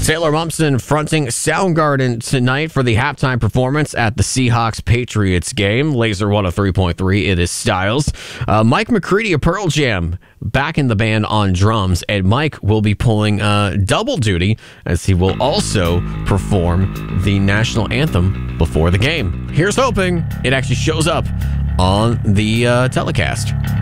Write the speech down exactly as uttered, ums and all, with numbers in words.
Taylor Momsen fronting Soundgarden tonight for the halftime performance at the Seahawks-Patriots game. Laser one oh three point three, it is Styles. Uh, Mike McCready of Pearl Jam back in the band on drums, and Mike will be pulling uh, double duty as he will also perform the national anthem before the game. Here's hoping it actually shows up on the uh, telecast.